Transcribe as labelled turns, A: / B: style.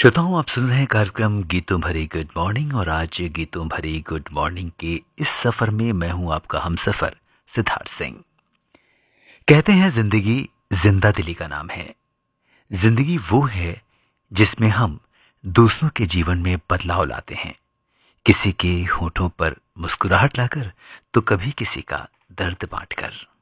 A: श्रोताओं, आप सुन रहे हैं कार्यक्रम गीतों भरी गुड मॉर्निंग। और आज गीतों भरी गुड मॉर्निंग के इस सफर में मैं हूं आपका हमसफर सिद्धार्थ सिंह। कहते हैं जिंदगी जिंदा दिली का नाम है। जिंदगी वो है जिसमें हम दूसरों के जीवन में बदलाव लाते हैं, किसी के होठों पर मुस्कुराहट लाकर तो कभी किसी का दर्द बांटकर।